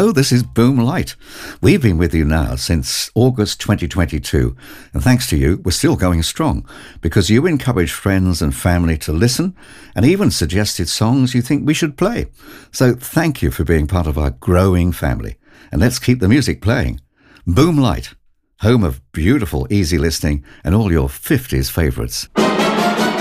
Hello, this is Boom Light. We've been with you now since August 2022, and thanks to you, we're still going strong because you encourage friends and family to listen and even suggested songs you think we should play. So thank you for being part of our growing family, and let's keep the music playing. Boom Light, home of beautiful, easy listening and all your 50s favourites.